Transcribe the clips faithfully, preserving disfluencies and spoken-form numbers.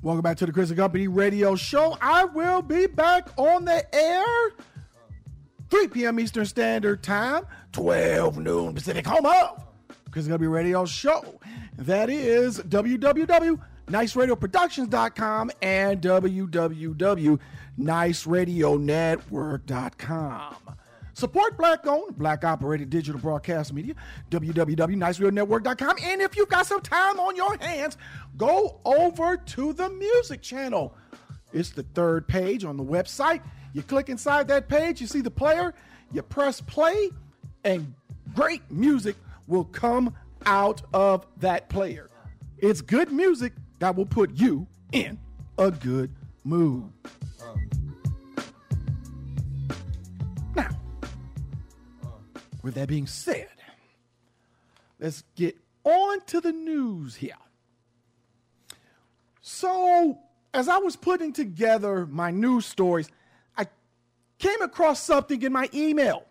Welcome back to the Chris and Company Radio Show. I will be back on the air three p.m. Eastern Standard Time, twelve noon Pacific, home of Chris and Company Radio Show. That is w w w dot nice radio productions dot com and w w w dot nice radio network dot com. Support black-owned, black-operated digital broadcast media, w w w dot nice radio network dot com. And if you've got some time on your hands, go over to the music channel. It's the third page on the website. You click inside that page, you see the player, you press play, and great music will come out of that player. It's good music that will put you in a good mood. Now, with that being said, let's get on to the news here. So, as I was putting together my news stories, I came across something in my email.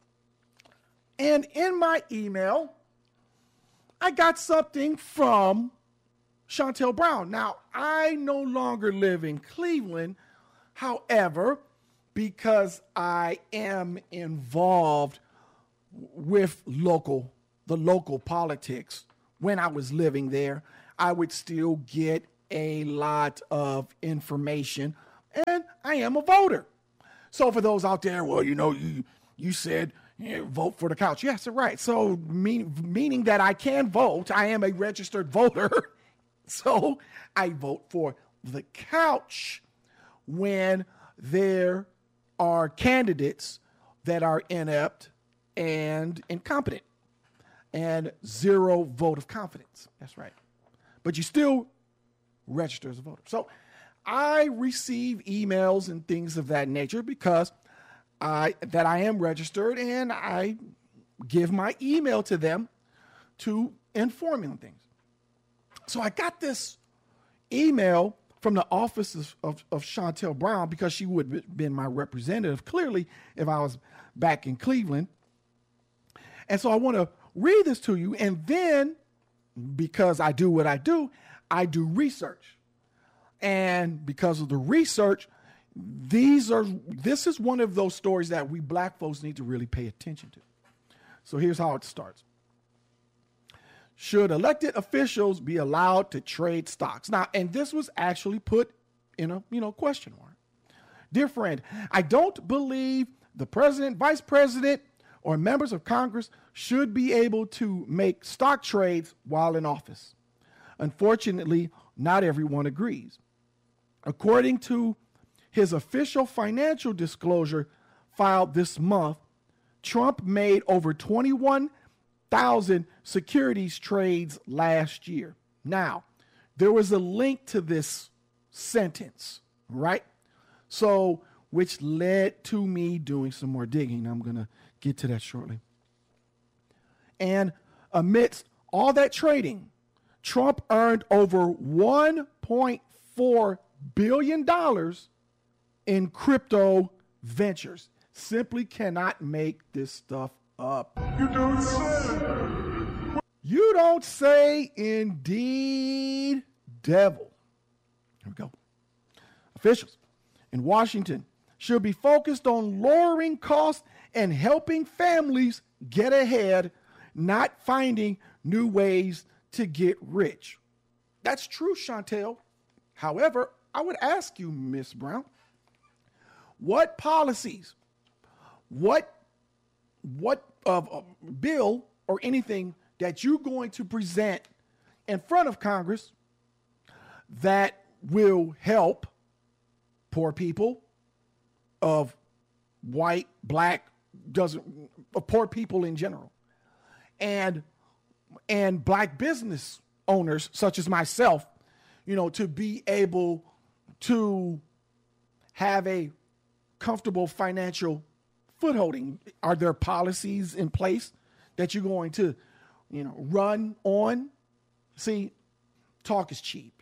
And in my email, I got something from Shontel Brown. Now, I no longer live in Cleveland. However, because I am involved with local, the local politics, when I was living there, I would still get a lot of information, and I am a voter. So for those out there, well, you know, you you said yeah, vote for the couch. Yes, right. So mean, meaning that I can vote, I am a registered voter. So I vote for the couch when there are candidates that are inept and incompetent, and zero vote of confidence. That's right. But you still register as a voter. So I receive emails and things of that nature because I that I am registered, and I give my email to them to inform me on things. So I got this email from the office of, of, of Shontel Brown because she would have been my representative, clearly, if I was back in Cleveland. And so I want to read this to you, and then, because I do what I do, I do research. And because of the research, these are this is one of those stories that we black folks need to really pay attention to. So here's how it starts. Should elected officials be allowed to trade stocks? Now, and this was actually put in a, you know, question mark. Dear friend, I don't believe the president, vice president, or members of Congress should be able to make stock trades while in office. Unfortunately, not everyone agrees. According to his official financial disclosure filed this month, Trump made over twenty-one thousand securities trades last year. Now, there was a link to this sentence, right? So, which led to me doing some more digging. I'm going to get to that shortly. And amidst all that trading, Trump earned over one point four billion dollars in crypto ventures. Simply cannot make this stuff up. You don't say. You don't say, indeed, devil. Here we go. Officials in Washington should be focused on lowering costs and helping families get ahead, not finding new ways to get rich. That's true, Shontel. However, I would ask you, Miz Brown, what policies, what what uh, uh, bill or anything that you're going to present in front of Congress that will help poor people of white, black, doesn't of poor people in general, and and black business owners such as myself, you know, to be able to have a comfortable financial footholding. Are there policies in place that you're going to, you know, run on? See, talk is cheap.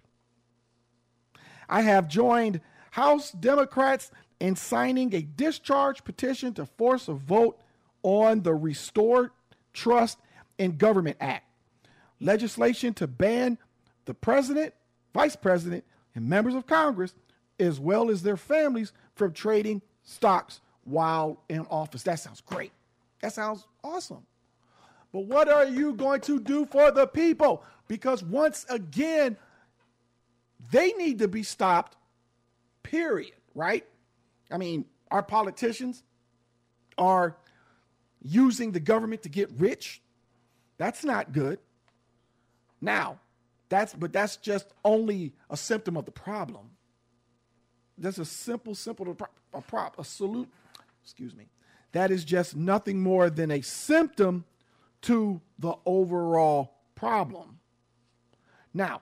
I have joined House Democrats in signing a discharge petition to force a vote on the Restore Trust in Government Act, legislation to ban the president, vice president, and members of Congress, as well as their families, from trading stocks while in office. That sounds great. That sounds awesome. But what are you going to do for the people? Because once again, they need to be stopped, period, right? I mean, our politicians are using the government to get rich. That's not good. Now, that's but that's just only a symptom of the problem. That's a simple, simple a prop, a salute, excuse me. That is just nothing more than a symptom to the overall problem. Now,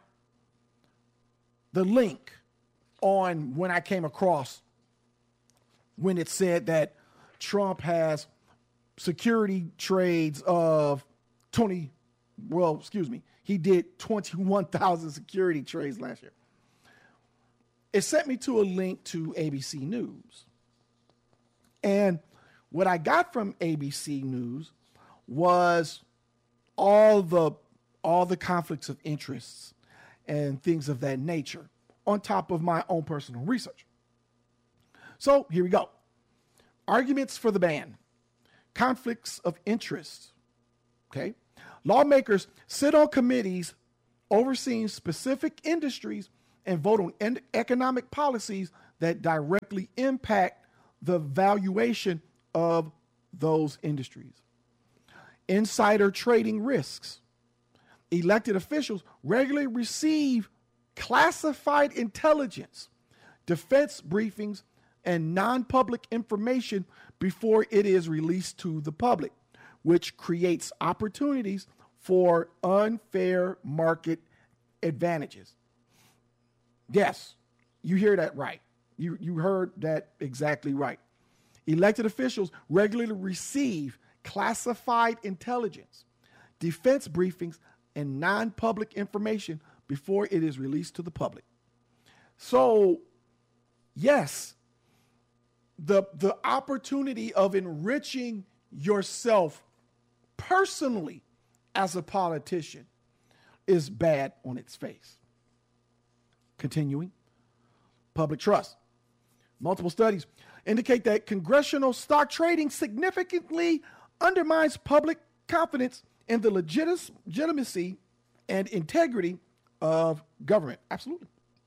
the link on when I came across when it said that Trump has security trades of twenty, well, excuse me, he did twenty-one thousand security trades last year. It sent me to a link to A B C News. And what I got from A B C News was all the all the conflicts of interests and things of that nature on top of my own personal research. So here we go. Arguments for the ban. Conflicts of interest. Okay. Lawmakers sit on committees overseeing specific industries and vote on en- economic policies that directly impact the valuation of those industries. Insider trading risks. Elected officials regularly receive classified intelligence, defense briefings, and non-public information before it is released to the public, which creates opportunities for unfair market advantages. Yes, you hear that right. You, you heard that exactly right. Elected officials regularly receive classified intelligence, defense briefings, and non-public information before it is released to the public. So, yes, the, the opportunity of enriching yourself personally as a politician is bad on its face. Continuing, public trust. Multiple studies indicate that congressional stock trading significantly undermines public confidence in the legit- legitimacy and integrity of government. Absolutely.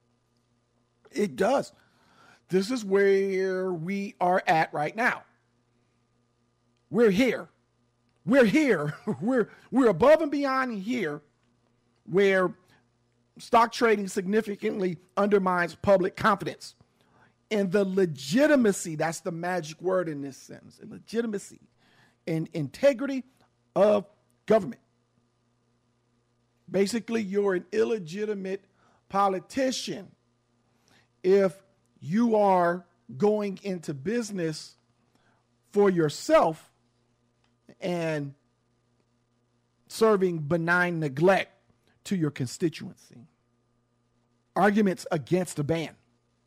It does. This is where we are at right now. We're here. We're here. we're, we're above and beyond here where stock trading significantly undermines public confidence in the legitimacy. That's the magic word in this sentence. Legitimacy and integrity of government. Basically, you're an illegitimate politician if you are going into business for yourself and serving benign neglect to your constituency. Arguments against a ban.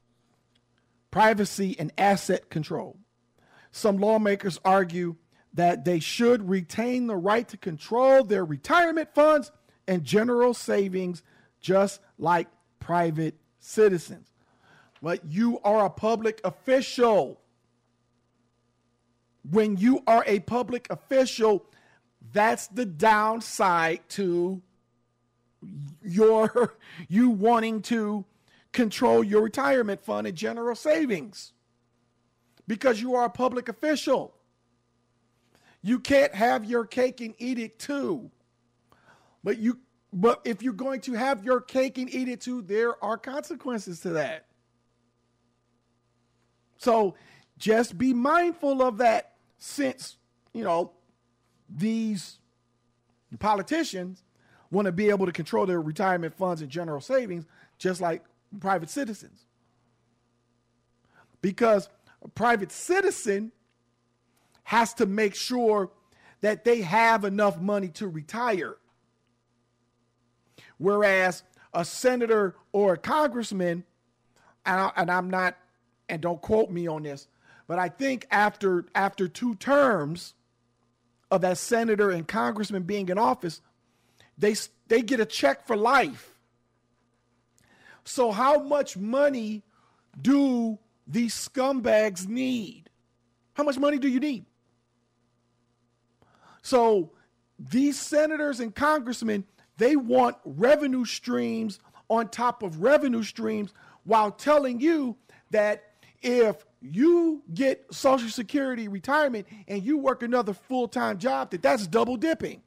Privacy and asset control. Some lawmakers argue that they should retain the right to control their retirement funds and general savings just like private citizens. But you are a public official. When you are a public official, that's the downside to your you wanting to control your retirement fund and general savings. Because you are a public official. You can't have your cake and eat it too. But you but if you're going to have your cake and eat it too, there are consequences to that. So just be mindful of that, since, you know, these politicians want to be able to control their retirement funds and general savings just like private citizens. Because a private citizen has to make sure that they have enough money to retire. Whereas a senator or a congressman, and, I, and I'm not, and don't quote me on this, but I think after after two terms of that senator and congressman being in office, they they get a check for life. So how much money do these scumbags need? How much money do you need? So these senators and congressmen, they want revenue streams on top of revenue streams while telling you that if you get Social Security retirement and you work another full-time job, that that's double dipping.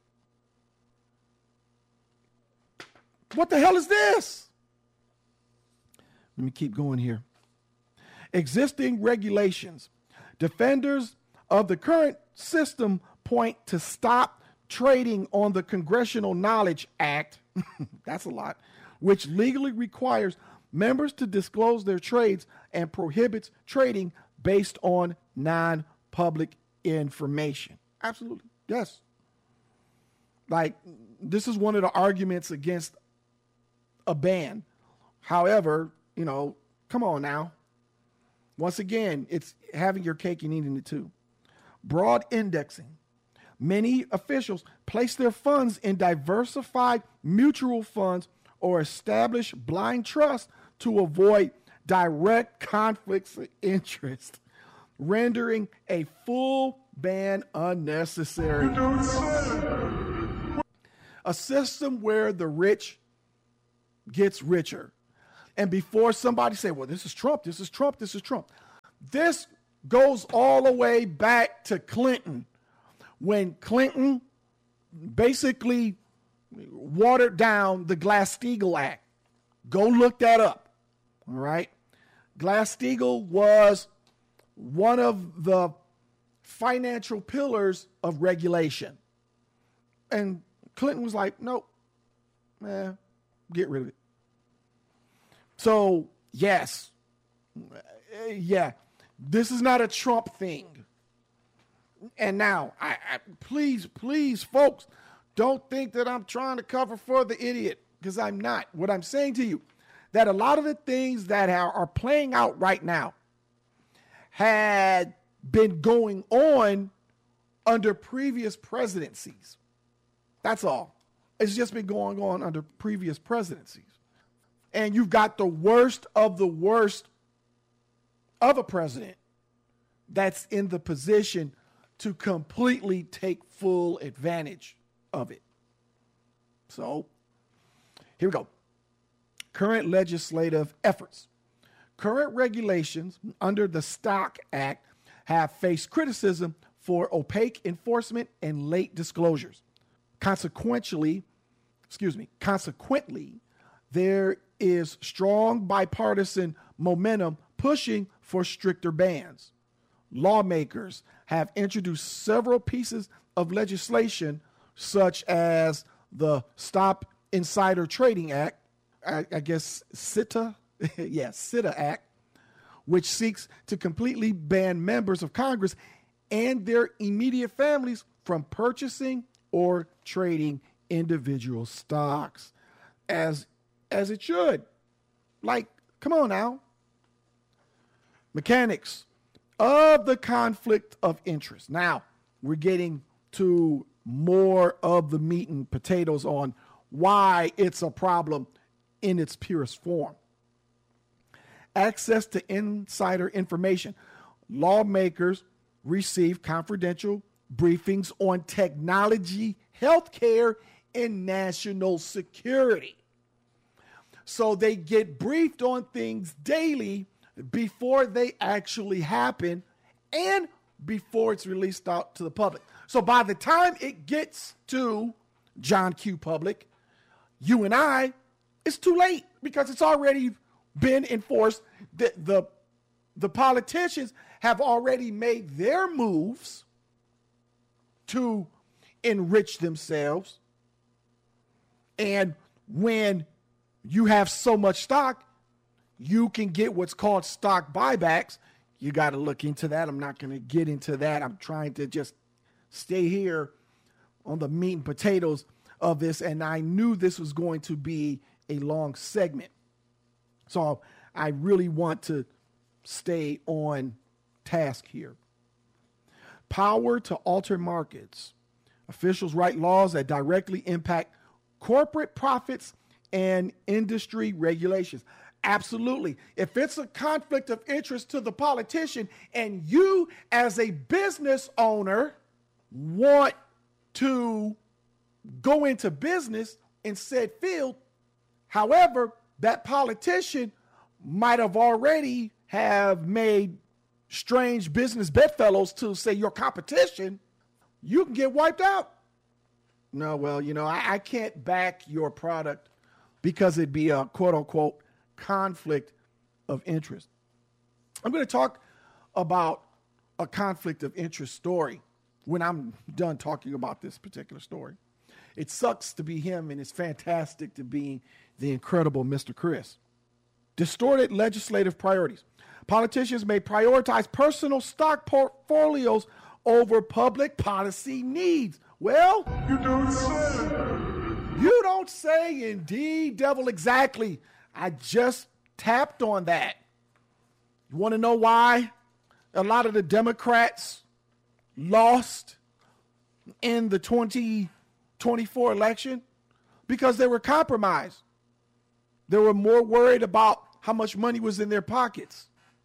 What the hell is this? Let me keep going here. Existing regulations. Defenders of the current system point to stop trading on the Congressional Knowledge Act. That's a lot, which legally requires members to disclose their trades and prohibits trading based on non-public information. Absolutely. Yes. Like, this is one of the arguments against a ban. However, you know, come on now. Once again, it's having your cake and eating it too. Broad indexing. Many officials place their funds in diversified mutual funds or establish blind trust to avoid direct conflicts of interest, rendering a full ban unnecessary. A system where the rich gets richer. And before somebody say, well, this is Trump, this is Trump, this is Trump. This goes all the way back to Clinton, when Clinton basically watered down the Glass-Steagall Act. Go look that up, all right? Glass-Steagall was one of the financial pillars of regulation. And Clinton was like, nope, man, get rid of it. So, yes, yeah, this is not a Trump thing. And now, I, I please, please, folks, don't think that I'm trying to cover for the idiot, because I'm not. What I'm saying to you, that a lot of the things that are, are playing out right now had been going on under previous presidencies. That's all. It's just been going on under previous presidencies. And you've got the worst of the worst of a president that's in the position to completely take full advantage of it. So, here we go. Current legislative efforts. Current regulations under the Stock Act have faced criticism for opaque enforcement and late disclosures. Consequently, excuse me, consequently, there is strong bipartisan momentum pushing for stricter bans. Lawmakers have introduced several pieces of legislation, such as the Stop Insider Trading Act, I, I guess S I T A, yeah, S I T A Act, which seeks to completely ban members of Congress and their immediate families from purchasing or trading individual stocks, as as it should. Like, come on now. Mechanics of the conflict of interest. Now, we're getting to more of the meat and potatoes on why it's a problem in its purest form. Access to insider information. Lawmakers receive confidential briefings on technology, healthcare, and national security. So they get briefed on things daily before they actually happen and before it's released out to the public. So by the time it gets to John Q. Public, you and I, it's too late because it's already been enforced. The, the, the politicians have already made their moves to enrich themselves. And when you have so much stock, you can get what's called stock buybacks. You got to look into that. I'm not going to get into that. I'm trying to just stay here on the meat and potatoes of this. And I knew this was going to be a long segment. So I really want to stay on task here. Power to alter markets. Officials write laws that directly impact corporate profits and industry regulations. Absolutely. If it's a conflict of interest to the politician and you as a business owner want to go into business in said field, however, that politician might have already have made strange business bedfellows to say your competition, you can get wiped out. No, well, you know, I, I can't back your product because it'd be a quote unquote conflict of interest. I'm going to talk about a conflict of interest story when I'm done talking about this particular story. It sucks to be him, and it's fantastic to be the incredible Mister Chris. Distorted legislative priorities. Politicians may prioritize personal stock portfolios over public policy needs. Well, you don't say. You don't say, indeed, devil, exactly. I just tapped on that. You want to know why a lot of the Democrats lost in the twenty twenty-four election? Because they were compromised. They were more worried about how much money was in their pockets.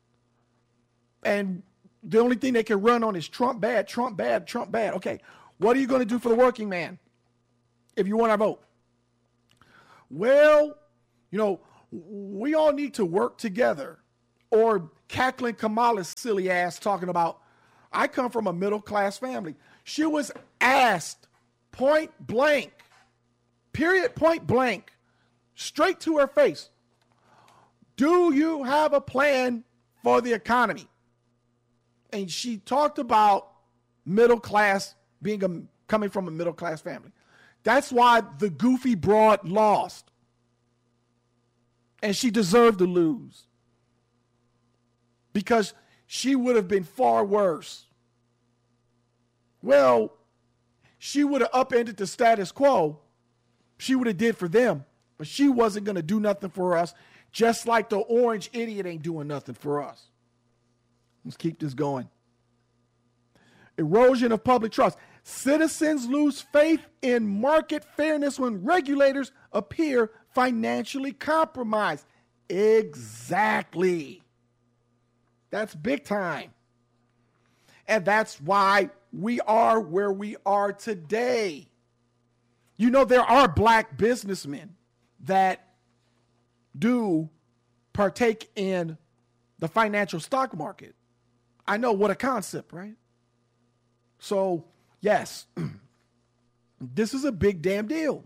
And the only thing they can run on is Trump bad, Trump bad, Trump bad. Okay, what are you going to do for the working man if you want our vote? Well, you know, we all need to work together. Or cackling Kamala's silly ass talking about, I come from a middle class family. She was asked point blank, period, point blank, straight to her face, do you have a plan for the economy? And she talked about middle class being a, coming from a middle class family. That's why the goofy broad lost. And she deserved to lose. Because she would have been far worse. Well, she would have upended the status quo. She would have did for them. But she wasn't going to do nothing for us. Just like the orange idiot ain't doing nothing for us. Let's keep this going. Erosion of public trust. Citizens lose faith in market fairness when regulators appear financially compromised. Exactly. That's big time. And that's why we are where we are today. You know, there are black businessmen that do partake in the financial stock market. I know, what a concept, right? So, yes, this is a big damn deal.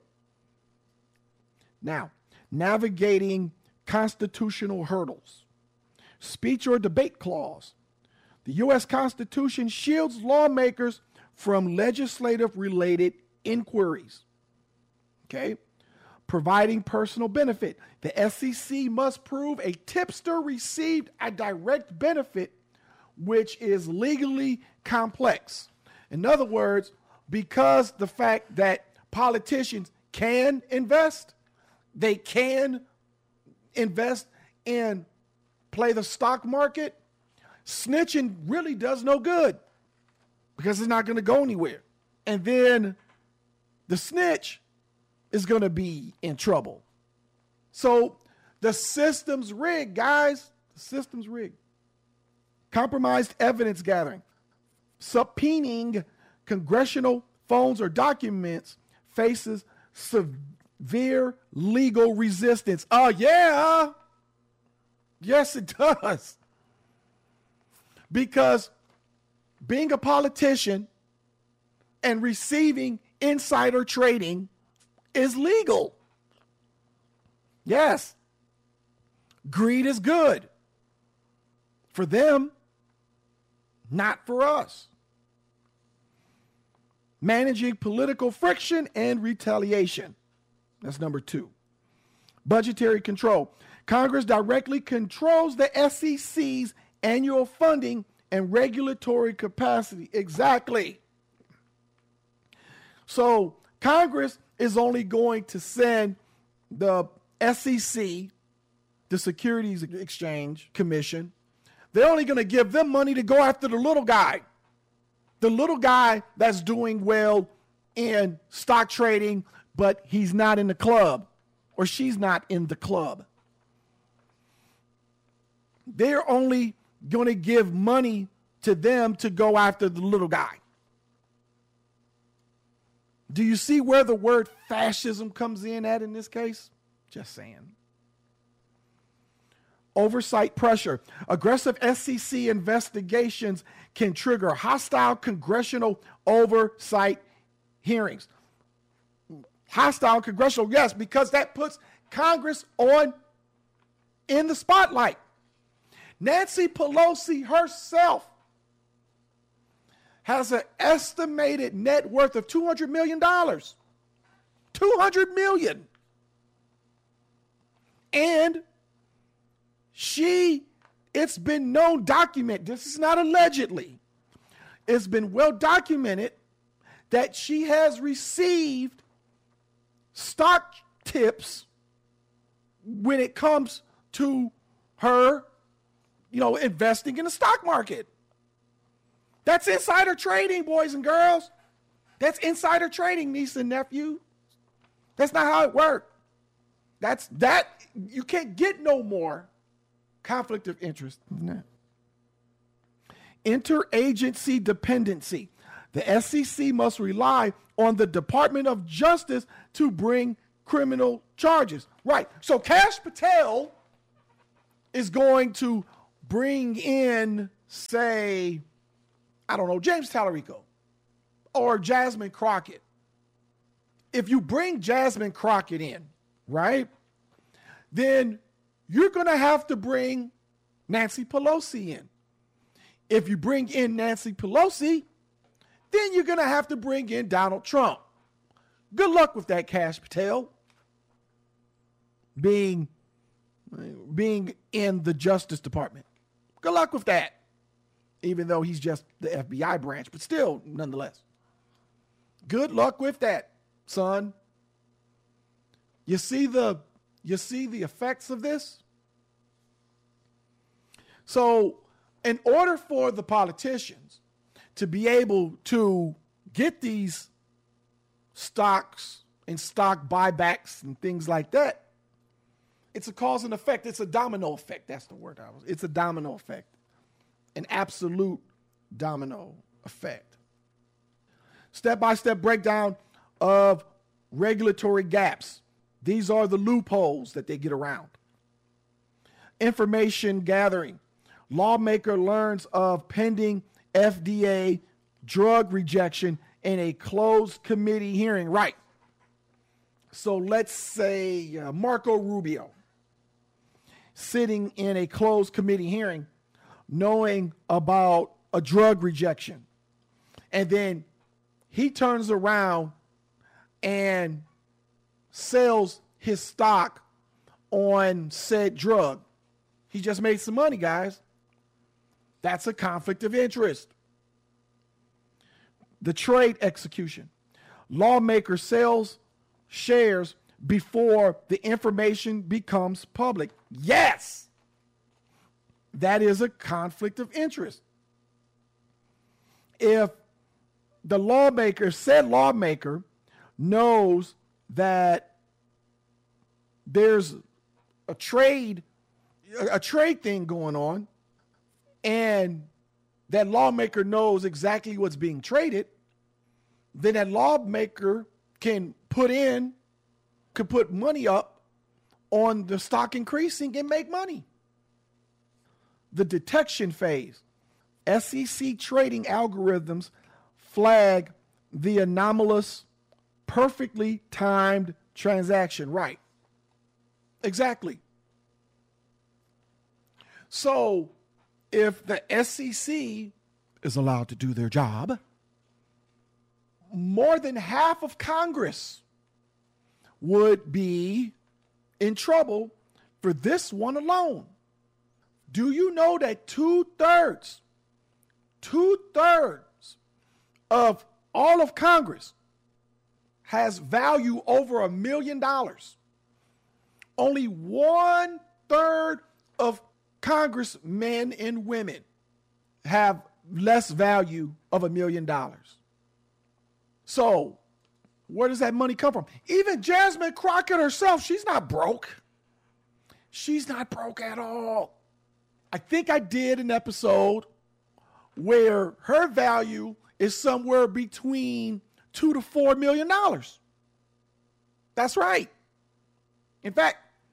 Now, navigating constitutional hurdles. Speech or debate clause. The U S Constitution shields lawmakers from legislative-related inquiries. Okay? Providing personal benefit. The S E C must prove a tipster received a direct benefit, which is legally complex. In other words, because the fact that politicians can invest, they can invest in play the stock market, snitching really does no good because it's not going to go anywhere. And then the snitch is going to be in trouble. So the system's rigged, guys. The system's rigged. Compromised evidence gathering. Subpoenaing congressional phones or documents faces severe legal resistance. Oh, yeah. Yes, it does. Because being a politician and receiving insider trading is legal. Yes. Greed is good. For them, not for us. Managing political friction and retaliation. That's number two. Budgetary control. Congress directly controls the S E C's annual funding and regulatory capacity. Exactly. So Congress is only going to send the S E C, the Securities Exchange Commission, they're only going to give them money to go after the little guy. The little guy that's doing well in stock trading, but he's not in the club. or she's not in the club. They're only going to give money to them to go after the little guy. Do you see where the word fascism comes in at in this case? Just saying. Oversight pressure. Aggressive S E C investigations can trigger hostile congressional oversight hearings. Hostile congressional, yes, because that puts Congress on in the spotlight. Nancy Pelosi herself has an estimated net worth of two hundred million dollars. two hundred million dollars. And she, it's been known, documented, this is not allegedly, it's been well documented that she has received stock tips when it comes to her, you know, investing in the stock market. That's insider trading, boys and girls. That's insider trading, niece and nephew. That's not how it works. That's that. You can't get no more conflict of interest than that. Interagency dependency. The S E C must rely on the Department of Justice to bring criminal charges. Right. So Kash Patel is going to bring in, say, I don't know, James Tallarico or Jasmine Crockett. If you bring Jasmine Crockett in, right, then you're going to have to bring Nancy Pelosi in. If you bring in Nancy Pelosi, then you're going to have to bring in Donald Trump. Good luck with that, Kash Patel, being, being in the Justice Department. Good luck with that, even though he's just the F B I branch, but still, nonetheless. Good luck with that, son. You see the, you see the effects of this? So, in order for the politicians to be able to get these stocks and stock buybacks and things like that, it's a cause and effect. It's a domino effect. That's the word I was. It's a domino effect, an absolute domino effect. Step-by-step breakdown of regulatory gaps. These are the loopholes that they get around. Information gathering. Lawmaker learns of pending F D A drug rejection in a closed committee hearing. Right. So let's say uh, Marco Rubio sitting in a closed committee hearing knowing about a drug rejection. And then he turns around and sells his stock on said drug. He just made some money, guys. That's a conflict of interest. The trade execution. Lawmaker sells shares before the information becomes public. Yes, that is a conflict of interest. If the lawmaker, said lawmaker, knows that there's a trade, a trade thing going on, and that lawmaker knows exactly what's being traded, then that lawmaker can put in, can put money up on the stock increasing and make money. The detection phase. S E C trading algorithms flag the anomalous, perfectly timed transaction. Right. Exactly. So if the S E C is allowed to do their job, more than half of Congress would be in trouble for this one alone. Do you know that two-thirds, two-thirds of all of Congress has value over a million dollars? Only one-third of congressmen and women have less value of a million dollars. So Where does that money come from? Even Jasmine Crockett herself, she's not broke. She's not broke at all. I think I did an episode where her value is somewhere between two to four million dollars. That's right. In fact,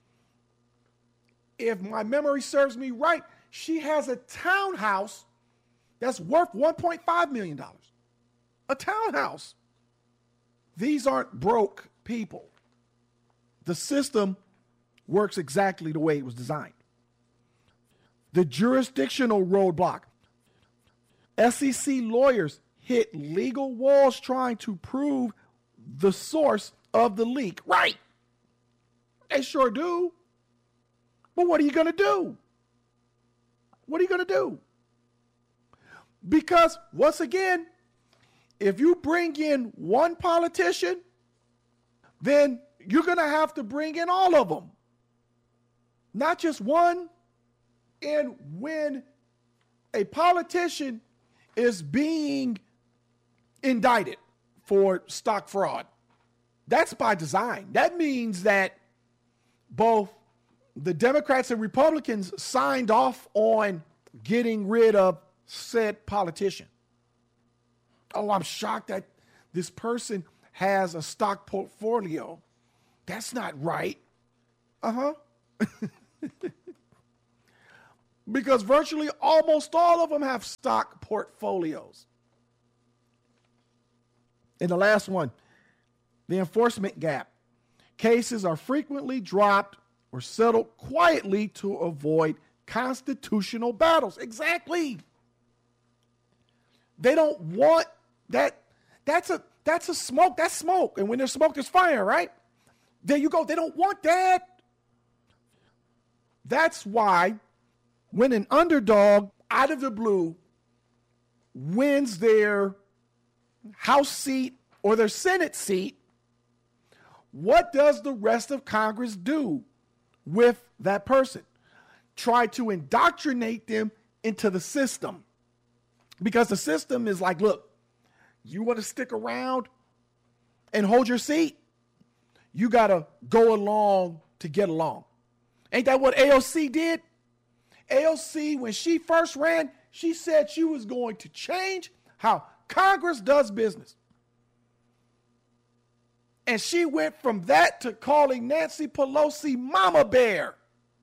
if my memory serves me right, she has a townhouse that's worth one point five million dollars. A townhouse. These aren't broke people. The system works exactly the way it was designed. The jurisdictional roadblock. S E C lawyers hit legal walls trying to prove the source of the leak. Right. They sure do. But what are you going to do? What are you going to do? Because, once again, if you bring in one politician, then you're going to have to bring in all of them. Not just one. And when a politician is being indicted for stock fraud, that's by design. That means that both the Democrats and Republicans signed off on getting rid of said politician. Oh, I'm shocked that this person has a stock portfolio. That's not right. Uh-huh. Because virtually almost all of them have stock portfolios. And the last one, the enforcement gap. Cases are frequently dropped or settled quietly to avoid constitutional battles. Exactly. They don't want that. That's a that's a smoke. That's smoke. And when there's smoke, there's fire, right? There you go. They don't want that. That's why when an underdog out of the blue wins their House seat or their Senate seat, what does the rest of Congress do with that person? Try to indoctrinate them into the system. Because the system is like, look, you want to stick around and hold your seat? You got to go along to get along. Ain't that what A O C did? A O C, when she first ran, she said she was going to change how Congress does business. And she went from that to calling Nancy Pelosi Mama Bear.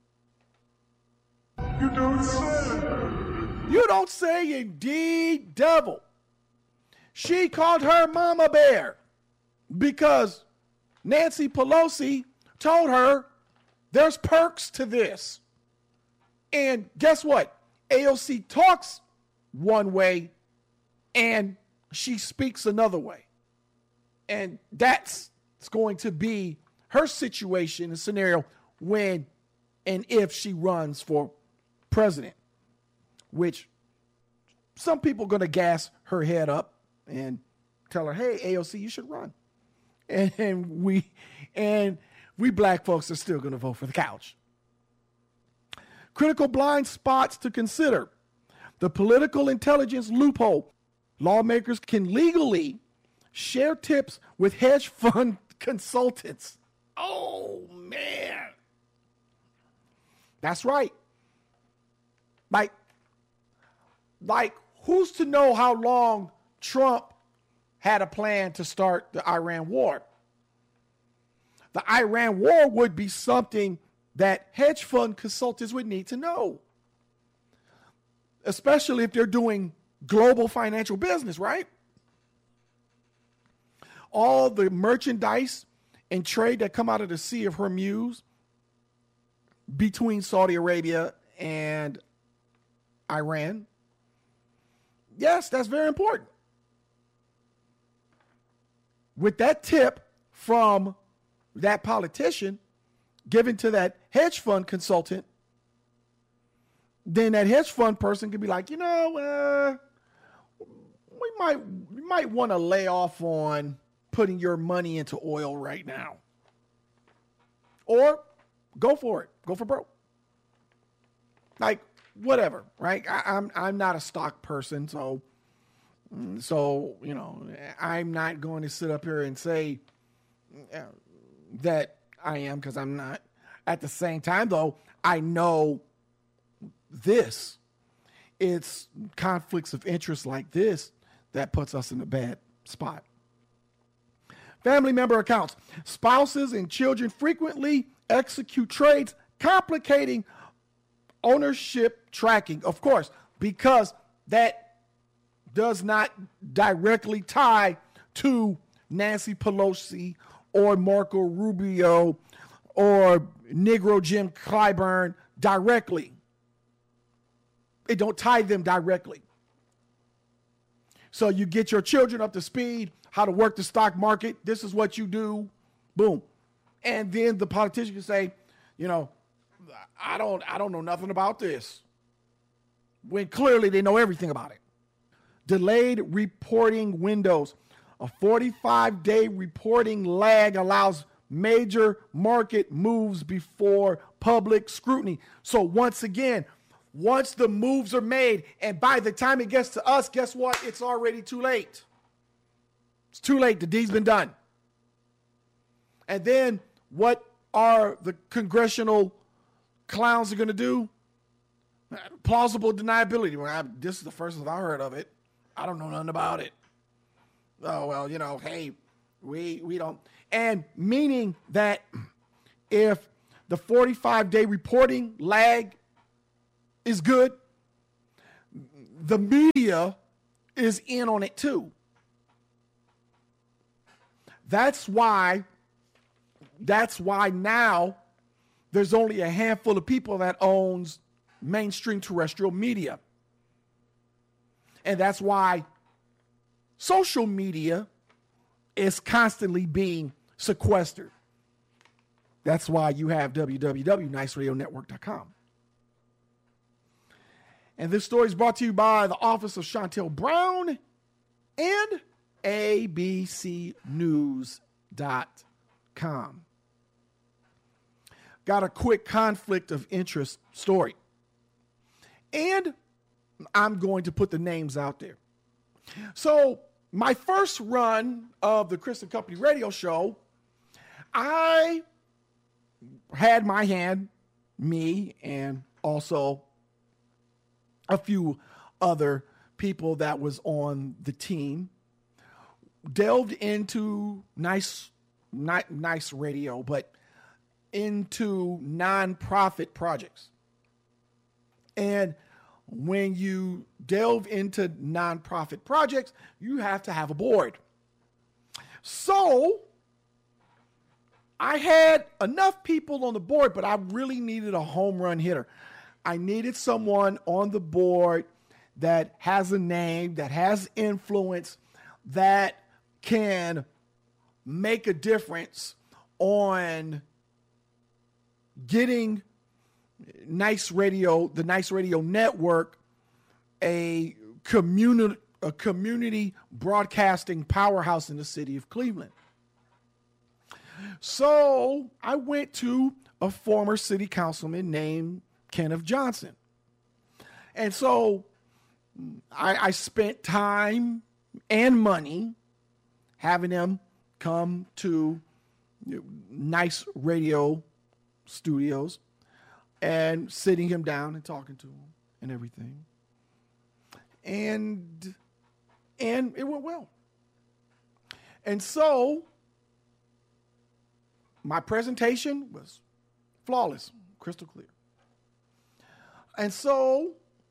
You don't say. You don't say, indeed, devil. She called her Mama Bear because Nancy Pelosi told her there's perks to this. And guess what? A O C talks one way and she speaks another way. And that's going to be her situation and scenario when and if she runs for president, which some people are going to gas her head up and tell her, hey, A O C, you should run. And, and we and we black folks are still going to vote for the couch. Critical blind spots to consider. The political intelligence loophole. Lawmakers can legally share tips with hedge fund consultants. Oh, man. That's right. Like, like, who's to know how long Trump had a plan to start the Iran war? The Iran war would be something that hedge fund consultants would need to know, especially if they're doing global financial business, right? All the merchandise and trade that come out of the Sea of Hormuz between Saudi Arabia and Iran. Yes, that's very important. With that tip from that politician given to that hedge fund consultant, then that hedge fund person could be like, you know, uh, we might we might want to lay off on putting your money into oil right now. Or go for it. Go for broke. Like, whatever, right? I, I'm I'm not a stock person, so So, you know, I'm not going to sit up here and say that I am, because I'm not. At the same time, though, I know this. It's conflicts of interest like this that puts us in a bad spot. Family member accounts. Spouses and children frequently execute trades, complicating ownership tracking. Of course, because that does not directly tie to Nancy Pelosi or Marco Rubio or Negro Jim Clyburn directly. It don't tie them directly. So you get your children up to speed, how to work the stock market. This is what you do. Boom. And then the politician can say, you know, I don't, I don't know nothing about this. When clearly they know everything about it. Delayed reporting windows. A forty-five day reporting lag allows major market moves before public scrutiny. So once again, once the moves are made, and by the time it gets to us, guess what? It's already too late. It's too late. The deed's been done. And then what are the congressional clowns are going to do? Plausible deniability. Well, I, this is the first time I heard of it. I don't know nothing about it. Oh, well, you know, hey, we we don't. And meaning that if the forty-five day reporting lag is good, the media is in on it too. That's why, that's why now there's only a handful of people that owns mainstream terrestrial media. And that's why social media is constantly being sequestered. That's why you have w w w dot nice radio network dot com. And this story is brought to you by the office of Chantel Brown and a b c news dot com. Got a quick conflict of interest story. And I'm going to put the names out there. So my first run of the Chris and Company radio show, I had my hand, me, and also a few other people that was on the team, delved into nice, not nice radio, but into nonprofit projects. And when you delve into nonprofit projects, you have to have a board. So I had enough people on the board, but I really needed a home run hitter. I needed someone on the board that has a name, that has influence, that can make a difference on getting Nice Radio, the Nice Radio Network, a community, a community broadcasting powerhouse in the city of Cleveland. So I went to a former city councilman named Kenneth Johnson. And so I, I spent time and money having him come to Nice Radio Studios and sitting him down and talking to him and everything. And, and it went well. And so my presentation was flawless, crystal clear. And so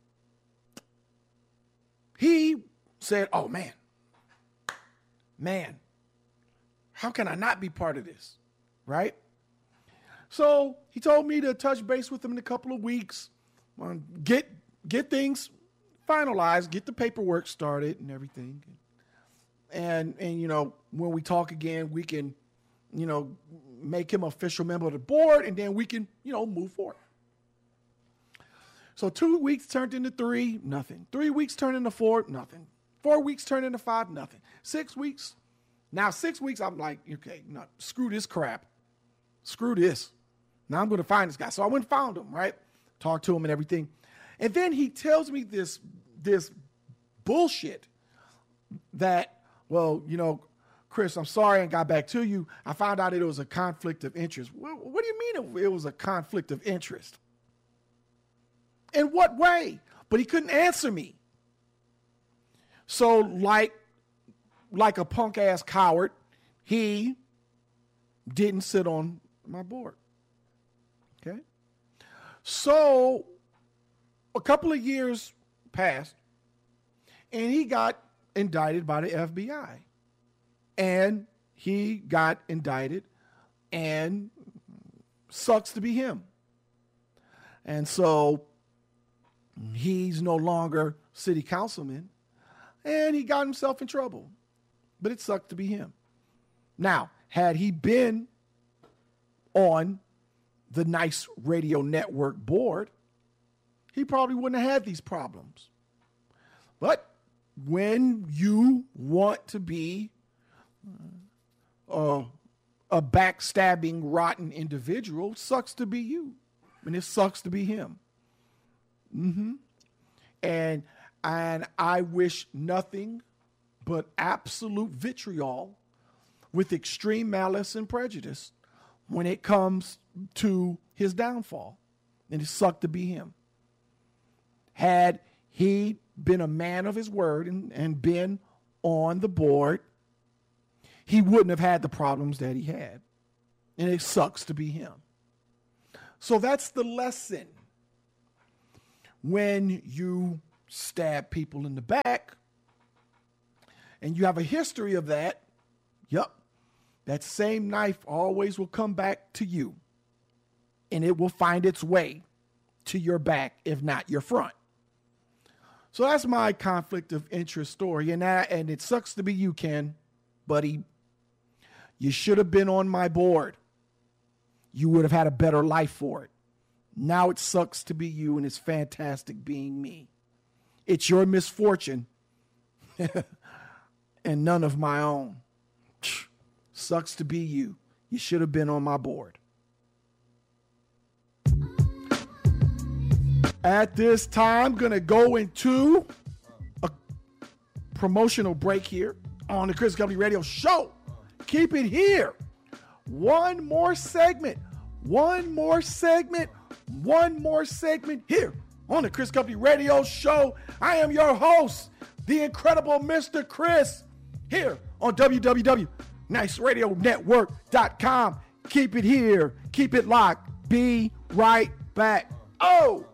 he said, oh, man, man, how can I not be part of this, right? So he told me to touch base with him in a couple of weeks, um, get get things finalized, get the paperwork started and everything. And, and, you know, when we talk again, we can, you know, make him an official member of the board, and then we can, you know, move forward. So two weeks turned into three, nothing. Three weeks turned into four, nothing. Four weeks turned into five, nothing. Six weeks. Now six weeks, I'm like, okay, no, screw this crap. Screw this. Now I'm going to find this guy. So I went and found him, right? Talked to him and everything. And then he tells me this, this bullshit that, well, you know, Chris, I'm sorry I got back to you. I found out it was a conflict of interest. Well, what do you mean it was a conflict of interest? In what way? But he couldn't answer me. So like, like a punk ass coward, he didn't sit on my board. Okay. So a couple of years passed and he got indicted by the F B I. And he got indicted and sucks to be him. And so he's no longer city councilman and he got himself in trouble. But it sucked to be him. Now, had he been on the Nice Radio Network board, he probably wouldn't have had these problems. But when you want to be uh, a backstabbing, rotten individual, it sucks to be you. And it sucks to be him. Mm-hmm. And, and I wish nothing but absolute vitriol with extreme malice and prejudice when it comes to his downfall. And it sucked to be him. Had he been a man of his word and, and been on the board, he wouldn't have had the problems that he had. And it sucks to be him. So that's the lesson. When you stab people in the back, and you have a history of that, yep, that same knife always will come back to you. And it will find its way to your back, if not your front. So that's my conflict of interest story. And that, and it sucks to be you, Ken, buddy. You should have been on my board. You would have had a better life for it. Now it sucks to be you, and it's fantastic being me. It's your misfortune and none of my own. Sucks to be you. You should have been on my board. At this time, I'm going to go into a promotional break here on the Chris Company Radio Show. Keep it here. One more segment. One more segment. One more segment here on the Chris Company Radio Show. I am your host, the incredible Mister Chris, here on w w w dot nice radio network dot com. Keep it here. Keep it locked. Be right back. Oh!